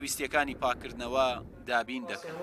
ویستیەکانی پاکردنەوە دابین دەکەن.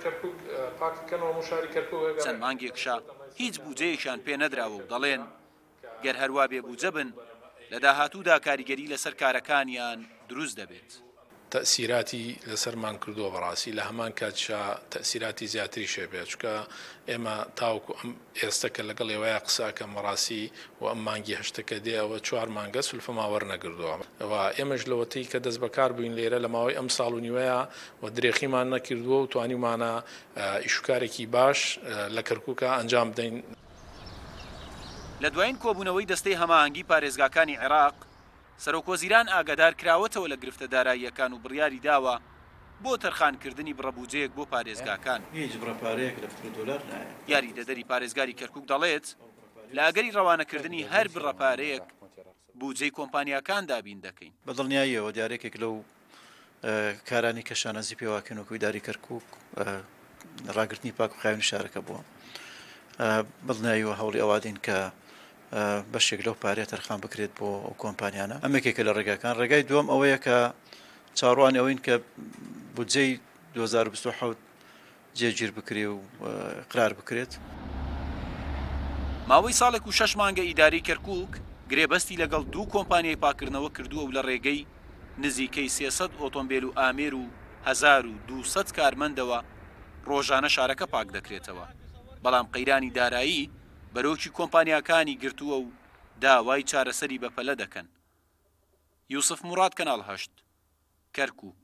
چەند مانگێکشە هیچ بودجەیەکیان پێ نەدراوە و دەڵێن گەر هەروە بێ بودجە بن لە داهاتوودا کاریگەری لەسەر کارەکانیان دروست دەبێت. تەسیراتی لەسەرمان کردووە بەڕاستی لە هەمان کاتشا تەسیراتی زیاتری شێبێت چکە ئێمە تاوکو ئەم ئێستەکە لەگەڵ ئێوەیە قساکەم ڕاستی و ئەم مانگی هەشتەکە دێەوە 4 مانگە سولفەما وەرنەگردووە و ئێمەش لەوەتەی کە دەست بەکار بووین لێرە لە ماوەی ئەم ساڵ و نیوەیە و درێخیمان نەکردووە و توانیمانە ئیشوکارێکی باش لە کەرکووکە ئەنجام بدەین. لە دوایین کۆبوونەوەی دەستەی هەماهەنگی پارێزگاکانی عێراق سەرۆکۆزیران ئاگادار کراوەتەوە لە گرفتە داراییەکان و بڕیاری داوە بۆ تەرخانکردنی بڕەبوجەیەک بۆ پارێزگاکان. هیچ بڕەپارەیەک لە $10 نایە. یاریدەدەری پارێزگاری کەرکووک دەڵێت لە ئەگەری ڕەوانەکردنی هەر بڕەپارەیەک بودجەی کۆمپانیاکان دابین دەکەین. بەدڵنیاییەوە دیارێکێک لەو کارانی کە شانەزی پێواکەنەوەی داری کەرکووک ڕاگررتنی پاک و خاوێنی شارەکە بووە. بەڵنیاییەوە هەوڵی ئەوادین کە بەشێک لەو پارێ تەرخان بکرێت بۆ ئەو کۆمپانیانە. ئەمێکێکە لە ڕێگاکان. ڕێگای دووەم ئەوەیە کە چاڕوان ئەوەین کە بودجەی 2027 جێگیر بکرێ و قرار بکرێت. ماوەی ساڵێک و 6 مانگە ئیداری کەرکووک گرێبەستی لەگەڵ 2 کۆمپانیای پاکردنەوە کردووە و لە ڕێگەی نزیکەی 300 ئۆتۆمبیل و ئامێر و 1200 کارمەندەوە ڕۆژانە شارەکە پاک دەکرێتەوە. بەڵام قەیرانی دارایی بەرەوکی کۆمپانیاکانی گرتووە و داوای چارەسەری بەپەلە دەکەن. یوسف موراد کەناڵ 8 کەرکووک.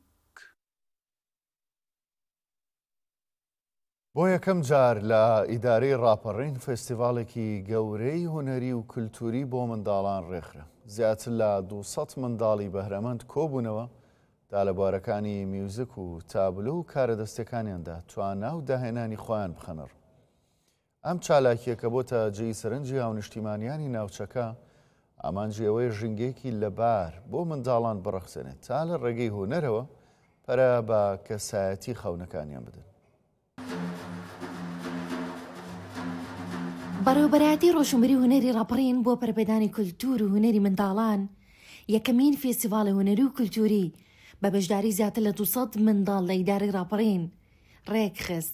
بۆ یەکەم جار لە ئیدارەی ڕاپەڕین فێستیڤالێکی گەورەی هونەری و کولتوری بۆ منداڵان ڕێکخرا. زیاتر لە 200 منداڵی بەهرەمەند کۆبوونەوە دا لە بوارەکانی میوزیک و تابلو و کارەدەستەکانیاندا توانا و داهێنانی خۆیان بخەنەڕ. ئەم چالاکیەکە بۆتە جێی سەرنجی هاونیشتیمانیانی ناوچەکە ئامانجیەوەی ژنگێکی لەبار بۆ منداڵان بڕەخسێنێت تا لە ڕێگەی هونەرەوە پەرە بە کەسایەتی خەونەکانیان بدەن. بەڕێوەبەرایەتی ڕۆژنمەری هونەری ڕاپەڕین بۆ پەرپێدانی کولتور و هونەری منداڵان یەکەمین فێستیڤاڵی هونەری و کولتوری بە بەشداری زیاتر لە 200 منداڵ لە ئیدارەی ڕاپەڕین ڕێکخست.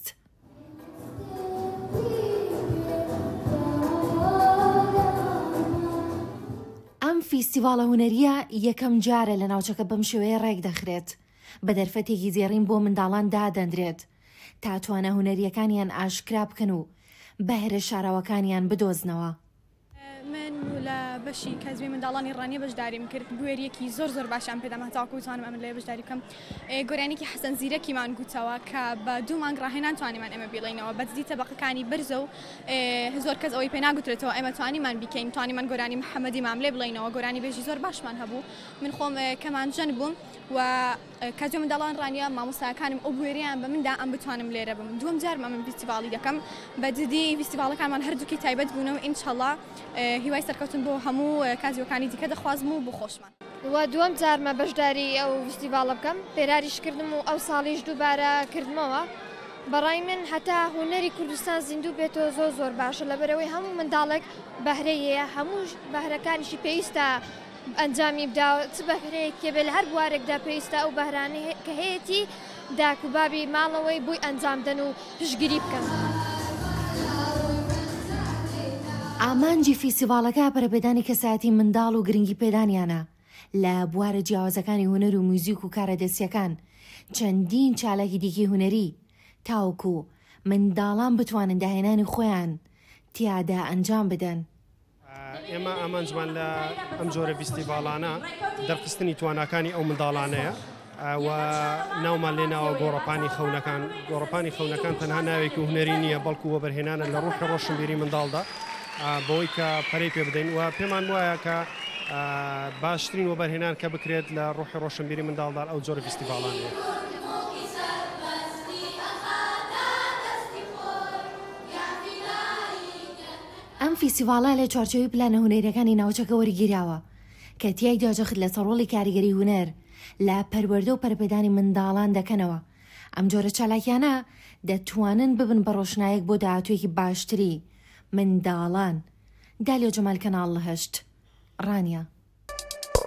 ئەم فیستیڤاڵە هونەریە یەکەم جارە لە ناوچەکە بەم شێوەیە ڕێک دەخرێت بە دەرفەتێکی زێڕین بۆ منداڵان دادەندرێت تا توانە هونەریەکانیان ئاشکرا بکەن و بەهرە شاراوەکانیان بدۆزنەوە. من لە بەشی کەزوی منداڵانی ڕانیە بەشداریم کرد بوێریەکی زۆر باشیان پێداما تاکوتوانم ئەمە لێ بەشداری بکەم. گۆرانێکی حەسەن زیرەکیمان گوتەوە کە بە 2 مانگ ڕاهێنان توانیمان ئەمە بڵێنەوە بەدزدی تەبەقەکانی بەرزە و زۆر کەس ئەوەی پێ ناگوترێتەوە ئێمە توانیمان بیکەین توانیمان گۆرانی محەممەدی مام لێ بڵێنەوە گۆرانی بێژی زۆر باشمان هەبوو. من خۆم کەمانجەن بووم و کەزوی منداڵان ڕانیە مامۆستاکانم ئەو بوێریان بە مندا ئەم بتوانم لێرە بم. دووەم جارم ئەمە فیستیڤاڵی دەکەم بەددی فیستیڤاڵەکانمان هەردووکی تایبەت بوونەوە ئینشەڵڵا هیوای سەرکەوتن بۆ هەموو کازیۆکانی دیکە دەخوازم و بۆ خۆشمان. و دووەم جارمە بەشداری ئەو فیستیڤاڵە بکەم پێراریش کردم و ئەو ساڵیش دووبارە کردمەوە. بەڕای من هەتا هونەری کوردستان زیندوو بێتەوە زۆر باشە لەبەرەوەی هەموو منداڵێک بەهرەیە هەموو بەهرەکانیشی پێویستە ئەنجامی بداوە چ بەهرەیەکێ بێ لە هەر بوارێکدا پێویستە ئەو بەهرانە کە هەیەی داکوبابی ماڵەوەی بووی ئەنجامدەن و پشگیری بکەن. ئامانجی فیستیڤاڵەکە پەرەپێدانی کەسایەتی منداڵ و گرنگی پێدانیانە لە بوارە جیاوازەکانی هونەر و موزیک و کارەدەستیەکان چەندین چالاکی دیکەی هونەری تاوکو منداڵان بتوانن داهێنانی خۆیان تیادا ئەنجام بدەن. ئێمە ئامانجمان لە ئەم جۆرە فیستیڤاڵانە دەرخستنی تواناکانی ئەو منداڵانەیە و ناومان لێناوە گۆڕەپانی خەونەکان تەنها ناوێکی هونەری نییە بەڵکو وەبەرهێنانە لە ڕوحی ڕۆشنبیری منداڵدا بۆی کە پەرەی پێ بدەین و پێمان وایە کە باشترین وەبەرهێنان کە بکرێت لە ڕوحی ڕۆشنبیری منداڵدا ئەو جۆرە فیستیڤاڵانەیە. ئەم فیستیڤاڵە لە چوارچێوەی پلانە هونەریەکانی ناوچەکە وەرگیراوە کە تیای داجەخت لە سەرۆڵی کاریگەری هونەر لە پەروەردە و پەرپێدانی منداڵان دەکەنەوە. ئەم جۆرە چالاکیانە دەتوانن ببن بە ڕۆشنایەک بۆ داهاتوویەکی باشتری منداڵان. دالیا جەمال کەناڵ 8 ڕانیە.